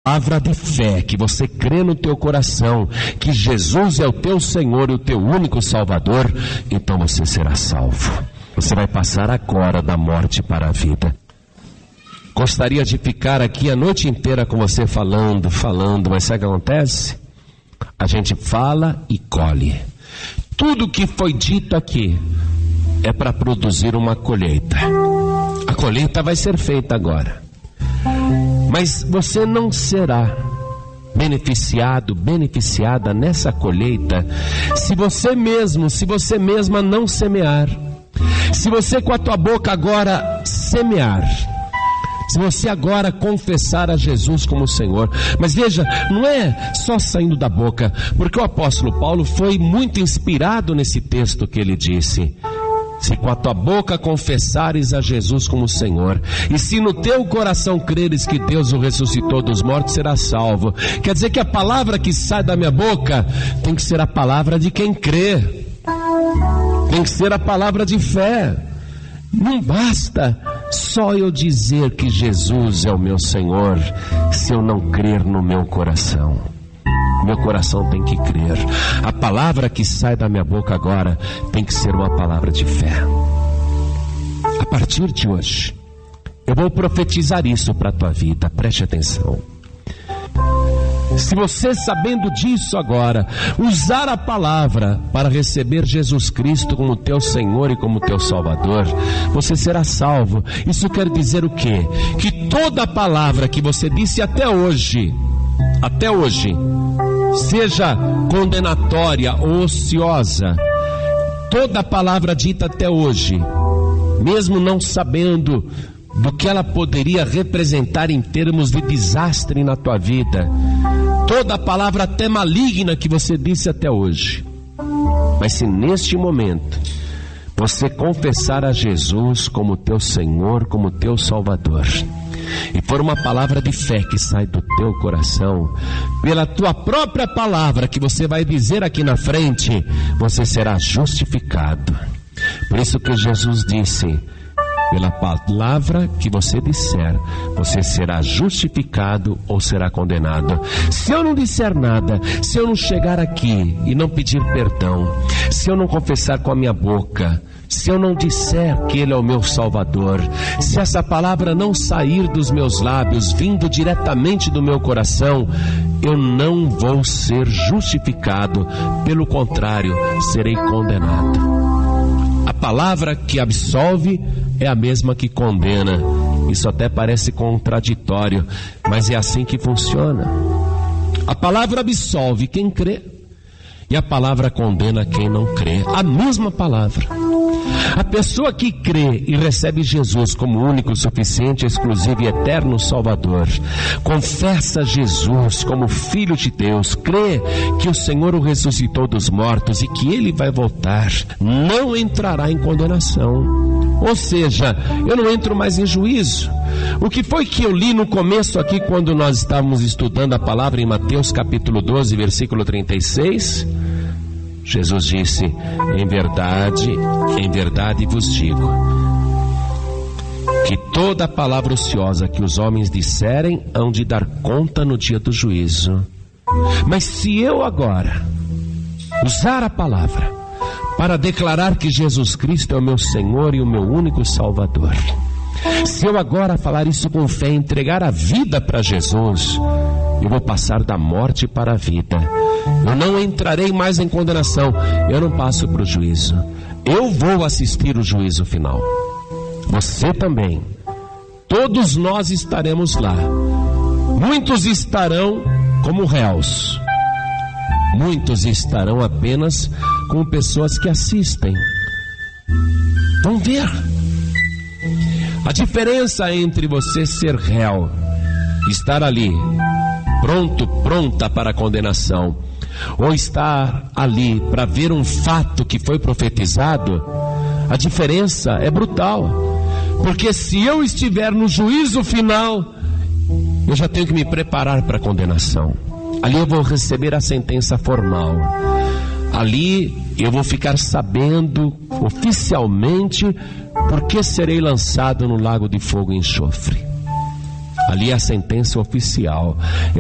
palavra de fé, que você crê no teu coração que Jesus é o teu Senhor e o teu único Salvador, então você será salvo. Você vai passar agora da morte para a vida. Gostaria de ficar aqui a noite inteira com você falando, mas sabe o que acontece? A gente fala e colhe. Tudo que foi dito aqui é para produzir uma colheita. A colheita vai ser feita agora. Mas você não será beneficiada nessa colheita se você mesma não semear. Se você com a tua boca agora semear, se você agora confessar a Jesus como Senhor. Mas veja, não é só saindo da boca, porque o apóstolo Paulo foi muito inspirado nesse texto que ele disse: se com a tua boca confessares a Jesus como Senhor, e se no teu coração creres que Deus o ressuscitou dos mortos, serás salvo. Quer dizer que a palavra que sai da minha boca tem que ser a palavra de quem crê, tem que ser a palavra de fé. Não basta só eu dizer que Jesus é o meu Senhor, se eu não crer no meu coração. Meu coração tem que crer. A palavra que sai da minha boca agora tem que ser uma palavra de fé. A partir de hoje, eu vou profetizar isso para a tua vida. Preste atenção. Se você, sabendo disso agora, usar a palavra para receber Jesus Cristo como teu Senhor e como teu Salvador, você será salvo. Isso quer dizer o quê? Que toda palavra que você disse até hoje, seja condenatória ou ociosa, toda palavra dita até hoje, mesmo não sabendo do que ela poderia representar em termos de desastre na tua vida, toda palavra até maligna que você disse até hoje, mas se neste momento você confessar a Jesus como teu Senhor, como teu Salvador, e for uma palavra de fé que sai do teu coração, pela tua própria palavra que você vai dizer aqui na frente, você será justificado. Por isso que Jesus disse: pela palavra que você disser, você será justificado ou será condenado. Se eu não disser nada, se eu não chegar aqui e não pedir perdão, se eu não confessar com a minha boca, se eu não disser que Ele é o meu Salvador, se essa palavra não sair dos meus lábios, vindo diretamente do meu coração, eu não vou ser justificado, pelo contrário, serei condenado. A palavra que absolve é a mesma que condena. Isso até parece contraditório, mas é assim que funciona. A palavra absolve quem crê, e a palavra condena quem não crê. A mesma palavra. A pessoa que crê e recebe Jesus como único, suficiente, exclusivo e eterno Salvador, confessa Jesus como Filho de Deus, crê que o Senhor o ressuscitou dos mortos e que Ele vai voltar, não entrará em condenação. Ou seja, eu não entro mais em juízo. O que foi que eu li no começo aqui, quando nós estávamos estudando a palavra em Mateus capítulo 12, versículo 36? Jesus disse: em verdade vos digo, que toda palavra ociosa que os homens disserem hão de dar conta no dia do juízo. Mas se eu agora usar a palavra para declarar que Jesus Cristo é o meu Senhor e o meu único Salvador, se eu agora falar isso com fé, entregar a vida para Jesus, eu vou passar da morte para a vida. Eu não entrarei mais em condenação. Eu não passo para o juízo. Eu vou assistir o juízo final. Você também. Todos nós estaremos lá. Muitos estarão como réus. Muitos estarão apenas como pessoas que assistem. Vão ver. A diferença entre você ser réu, estar ali, pronta para a condenação, ou estar ali para ver um fato que foi profetizado, a diferença é brutal. Porque se eu estiver no juízo final, eu já tenho que me preparar para a condenação. Ali eu vou receber a sentença formal. Ali eu vou ficar sabendo oficialmente porque serei lançado no lago de fogo e enxofre. Ali é a sentença oficial.